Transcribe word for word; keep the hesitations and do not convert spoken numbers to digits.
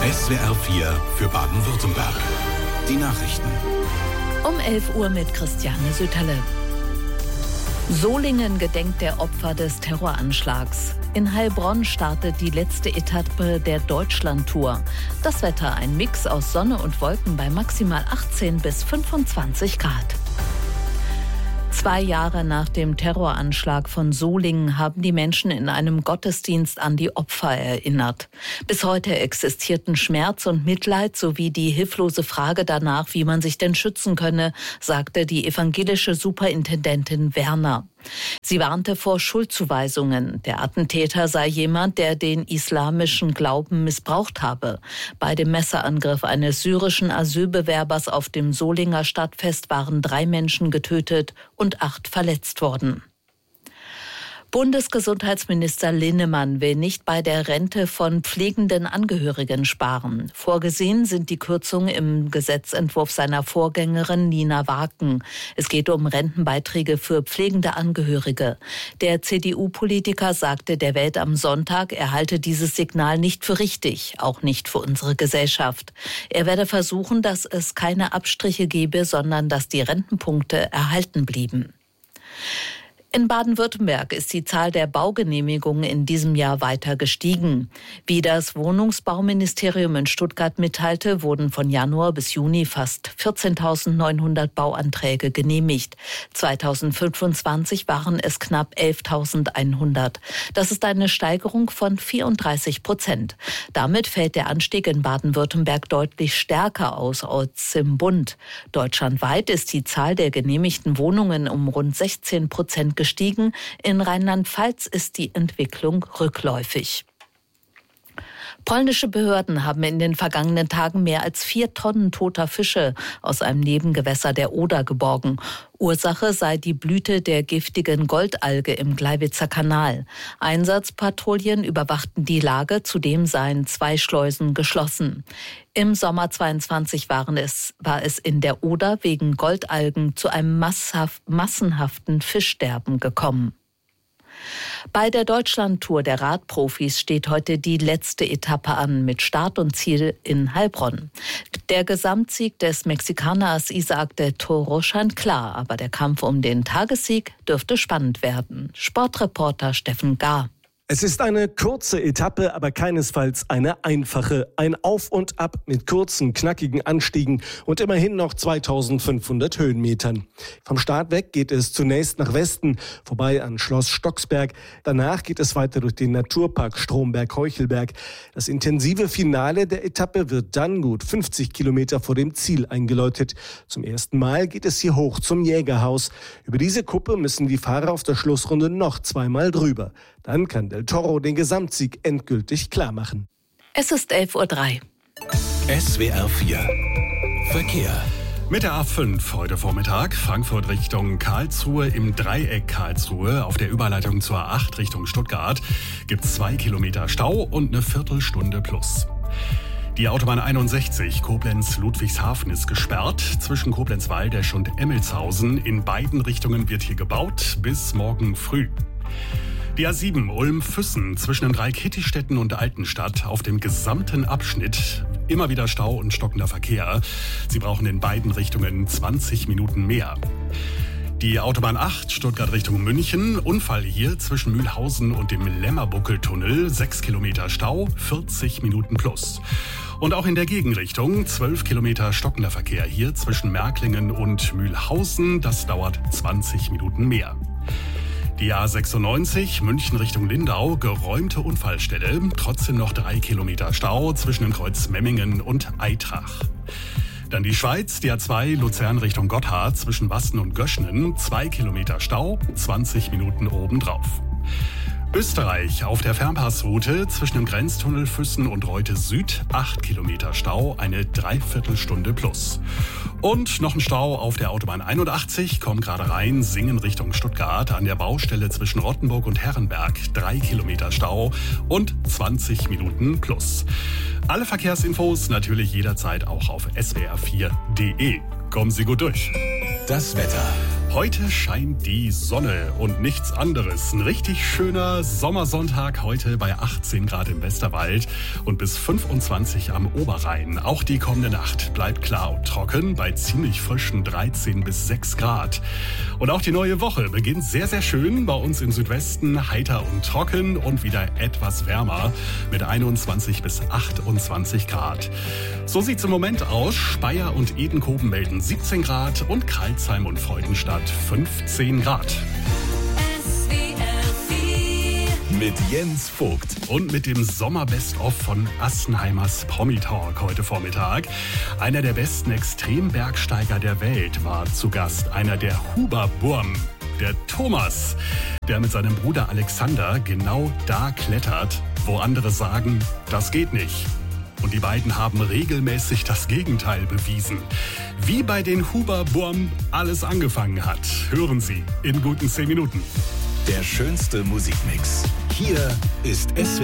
S W R vier für Baden-Württemberg. Die Nachrichten. Um elf Uhr mit Christiane Sütterle. Solingen gedenkt der Opfer des Terroranschlags. In Heilbronn startet die letzte Etappe der Deutschlandtour. Das Wetter ein Mix aus Sonne und Wolken bei maximal achtzehn bis fünfundzwanzig Grad. Zwei Jahre nach dem Terroranschlag von Solingen haben die Menschen in einem Gottesdienst an die Opfer erinnert. Bis heute existierten Schmerz und Mitleid sowie die hilflose Frage danach, wie man sich denn schützen könne, sagte die evangelische Superintendentin Werner. Sie warnte vor Schuldzuweisungen. Der Attentäter sei jemand, der den islamischen Glauben missbraucht habe. Bei dem Messerangriff eines syrischen Asylbewerbers auf dem Solinger Stadtfest waren drei Menschen getötet und acht verletzt worden. Bundesgesundheitsminister Linnemann will nicht bei der Rente von pflegenden Angehörigen sparen. Vorgesehen sind die Kürzungen im Gesetzentwurf seiner Vorgängerin Nina Waken. Es geht um Rentenbeiträge für pflegende Angehörige. Der C D U-Politiker sagte der Welt am Sonntag, er halte dieses Signal nicht für richtig, auch nicht für unsere Gesellschaft. Er werde versuchen, dass es keine Abstriche gebe, sondern dass die Rentenpunkte erhalten blieben. In Baden-Württemberg ist die Zahl der Baugenehmigungen in diesem Jahr weiter gestiegen. Wie das Wohnungsbauministerium in Stuttgart mitteilte, wurden von Januar bis Juni fast vierzehntausendneunhundert Bauanträge genehmigt. zweitausendfünfundzwanzig waren es knapp elftausendeinhundert. Das ist eine Steigerung von vierunddreißig Prozent. Damit fällt der Anstieg in Baden-Württemberg deutlich stärker aus als im Bund. Deutschlandweit ist die Zahl der genehmigten Wohnungen um rund sechzehn Prozent gestiegen. gestiegen. In Rheinland-Pfalz ist die Entwicklung rückläufig. Polnische Behörden haben in den vergangenen Tagen mehr als vier Tonnen toter Fische aus einem Nebengewässer der Oder geborgen. Ursache sei die Blüte der giftigen Goldalge im Gleiwitzer Kanal. Einsatzpatrouillen überwachten die Lage, zudem seien zwei Schleusen geschlossen. Im Sommer zweiundzwanzig waren es, war es in der Oder wegen Goldalgen zu einem masshaft, massenhaften Fischsterben gekommen. Bei der Deutschlandtour der Radprofis steht heute die letzte Etappe an mit Start und Ziel in Heilbronn. Der Gesamtsieg des Mexikaners Isaac del Toro scheint klar, aber der Kampf um den Tagessieg dürfte spannend werden. Sportreporter Steffen Gahr. Es ist eine kurze Etappe, aber keinesfalls eine einfache. Ein Auf und Ab mit kurzen, knackigen Anstiegen und immerhin noch zweitausendfünfhundert Höhenmetern. Vom Start weg geht es zunächst nach Westen, vorbei an Schloss Stocksberg. Danach geht es weiter durch den Naturpark Stromberg-Heuchelberg. Das intensive Finale der Etappe wird dann gut fünfzig Kilometer vor dem Ziel eingeläutet. Zum ersten Mal geht es hier hoch zum Jägerhaus. Über diese Kuppe müssen die Fahrer auf der Schlussrunde noch zweimal drüber. Dann kann Del Toro den Gesamtsieg endgültig klar machen. Es ist elf Uhr drei. S W R vier Verkehr. Mit der A fünf heute Vormittag, Frankfurt Richtung Karlsruhe im Dreieck Karlsruhe auf der Überleitung zur A acht Richtung Stuttgart gibt es zwei Kilometer Stau und eine Viertelstunde plus. Die Autobahn einundsechzig Koblenz-Ludwigshafen ist gesperrt. Zwischen Koblenz-Waldesch und Emmelshausen in beiden Richtungen wird hier gebaut bis morgen früh. Die A sieben Ulm-Füssen zwischen den drei Kittistädten und Altenstadt auf dem gesamten Abschnitt immer wieder Stau und stockender Verkehr. Sie brauchen in beiden Richtungen zwanzig Minuten mehr. Die Autobahn acht Stuttgart Richtung München, Unfall hier zwischen Mühlhausen und dem Lämmerbuckeltunnel, sechs Kilometer Stau, vierzig Minuten plus. Und auch in der Gegenrichtung zwölf Kilometer stockender Verkehr hier zwischen Märklingen und Mühlhausen, das dauert zwanzig Minuten mehr. Die A sechsundneunzig München Richtung Lindau, geräumte Unfallstelle, trotzdem noch drei Kilometer Stau zwischen dem Kreuz Memmingen und Aitrach. Dann die Schweiz, die A zwei Luzern Richtung Gotthard zwischen Wasten und Göschnen, zwei Kilometer Stau, zwanzig Minuten obendrauf. Österreich auf der Fernpassroute zwischen dem Grenztunnel Füssen und Reute Süd, acht Kilometer Stau, eine Dreiviertelstunde plus. Und noch ein Stau auf der Autobahn einundachtzig, kommt gerade rein, Singen Richtung Stuttgart, an der Baustelle zwischen Rottenburg und Herrenberg, drei Kilometer Stau und zwanzig Minuten plus. Alle Verkehrsinfos natürlich jederzeit auch auf S W R vier Punkt D E. Kommen Sie gut durch. Das Wetter. Heute scheint die Sonne und nichts anderes. Ein richtig schöner Sommersonntag heute bei achtzehn Grad im Westerwald und bis fünfundzwanzig am Oberrhein. Auch die kommende Nacht bleibt klar und trocken bei ziemlich frischen dreizehn bis sechs Grad. Und auch die neue Woche beginnt sehr, sehr schön. Bei uns im Südwesten heiter und trocken und wieder etwas wärmer mit einundzwanzig bis achtundzwanzig Grad. So sieht's im Moment aus. Speyer und Edenkoben melden siebzehn Grad und Crailsheim und Freudenstadt fünfzehn Grad. Mit Jens Vogt. Und mit dem Sommer-Best-of von Assenheimers Promi-Talk heute Vormittag. Einer der besten Extrembergsteiger der Welt war zu Gast. Einer der Huber-Burm, der Thomas, der mit seinem Bruder Alexander genau da klettert, wo andere sagen, das geht nicht. Und die beiden haben regelmäßig das Gegenteil bewiesen. Wie bei den Huber-Burm alles angefangen hat, hören Sie in guten zehn Minuten. Der schönste Musikmix. Hier ist S W